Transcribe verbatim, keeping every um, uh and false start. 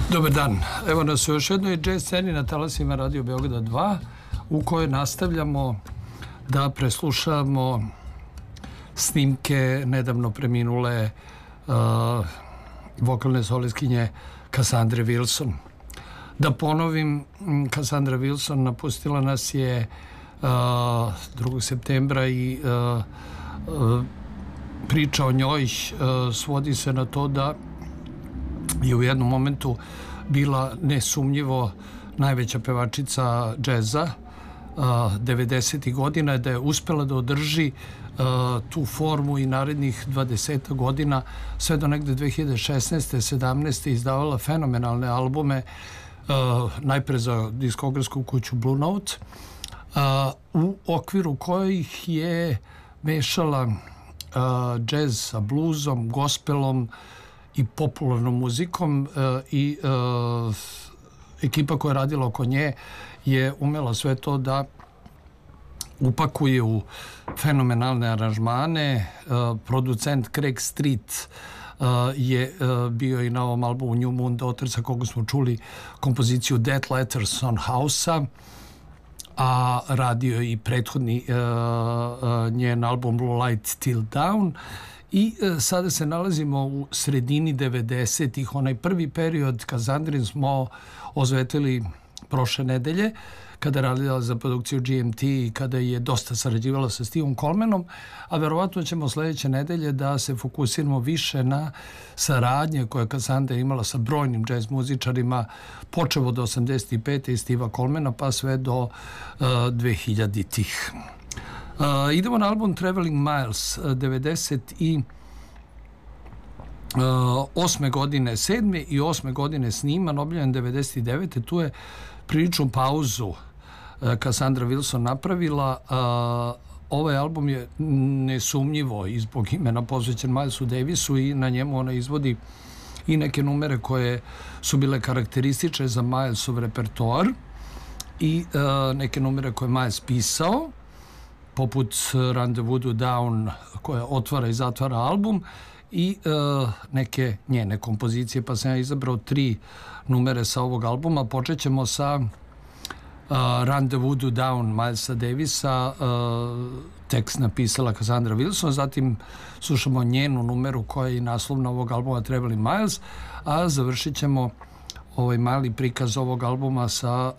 Dobar dan. Evo nas u još jednoj jazz sceni na talasima Radio Beograda dva, u kojoj nastavljamo da preslušamo snimke nedavno preminule uh, vokalne solistkinje Cassandre Wilson. Da ponovim, Cassandra Wilson napustila nas je uh, drugog septembra i uh, uh, priča o njoj uh, svodi se na to da je u jednom momentu bila nesumnjivo najveća pevačica džeza devedesetih godina, da je uspela da održi uh, tu formu i narednih dvadeset godina, sve do negde dve hiljade šesnaeste sedamnaeste izdavala fenomenalne albume, uh, najpre za diskografsku kuću Blue Note, uh, u okviru kojih je mešala uh, džez sa bluzom, gospelom i popularnom muzikom, uh, i uh, ekipa koja je radila oko nje je umela sve to da upakuje u fenomenalne aranžmane. Uh, producent Craig Street uh, je uh, bio i na ovom albumu New Moon Daughter, sa koga smo čuli kompoziciju Death Letters on House-a, a radio i prethodni uh, uh, njen album Blue Light Till Dawn. I e, sada se nalazimo u sredini devedesetih. Onaj prvi period Cassandrin smo ozvetili prošle nedelje, kada je radila za produkciju G M T i kada je dosta sarađivala sa Stevom Colemanom, a verovatno ćemo sledeće nedelje da se fokusiramo više na saradnje koje je Cassandra imala sa brojnim jazz muzičarima, počev od osamdeset pete i Steva Colemana pa sve do uh, dve hiljaditih. Uh, idemo na album Traveling Miles, uh, devedeset osme godine, sedme i osme godine sniman, objavljen devedeset devete. Tu je priličnu pauzu uh, Cassandra Wilson napravila. Uh, ovaj album je nesumnjivo i zbog imena posvećen Milesu Davisu i na njemu ona izvodi i neke numere koje su bile karakteristične za Milesov repertoar i uh, neke numere koje je Miles pisao, poput Run the Voodoo Down, koja otvara i zatvara album, i uh, neke njene kompozicije, pa sam ja izabrao tri numere sa ovog albuma. Počet ćemo sa uh, Run the Voodoo Down Milesa Davisa, uh, tekst napisala Cassandra Wilson, zatim slušamo njenu numeru koja je i naslovna ovog albuma Traveling Miles, a završit ćemo ovaj mali prikaz ovog albuma sa